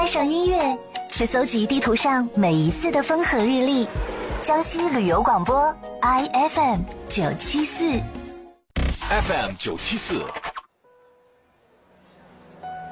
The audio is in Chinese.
带上音乐，去搜集地图上每一次的风和日丽。江西旅游广播 IFM 974。 FM 974